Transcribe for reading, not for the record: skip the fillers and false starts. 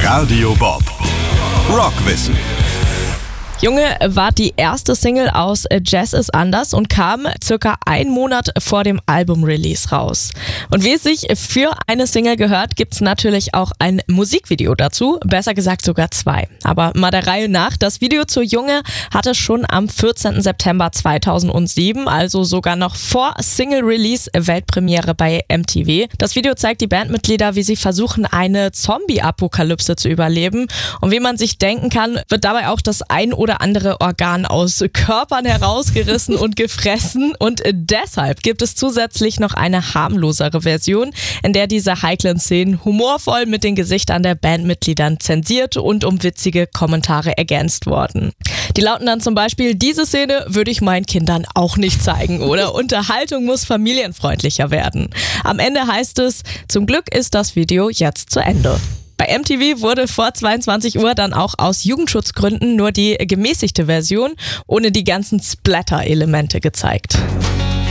Radio Bob. Rockwissen. Junge war die erste Single aus Jazz ist anders und kam circa einen Monat vor dem Album-Release raus. Und wie es sich für eine Single gehört, gibt's natürlich auch ein Musikvideo dazu, besser gesagt sogar zwei. Aber mal der Reihe nach, das Video zu Junge hatte schon am 14. September 2007, also sogar noch vor Single-Release, Weltpremiere bei MTV. Das Video zeigt die Bandmitglieder, wie sie versuchen, eine Zombie-Apokalypse zu überleben. Und wie man sich denken kann, wird dabei auch das ein oder andere Organ aus Körpern herausgerissen und gefressen. Und deshalb gibt es zusätzlich noch eine harmlosere Version, in der diese heiklen Szenen humorvoll mit den Gesichtern der Bandmitgliedern zensiert und um witzige Kommentare ergänzt wurden. Die lauten dann zum Beispiel: Diese Szene würde ich meinen Kindern auch nicht zeigen, oder Unterhaltung muss familienfreundlicher werden. Am Ende heißt es: Zum Glück ist das Video jetzt zu Ende. Bei MTV wurde vor 22 Uhr dann auch aus Jugendschutzgründen nur die gemäßigte Version ohne die ganzen Splatter-Elemente gezeigt.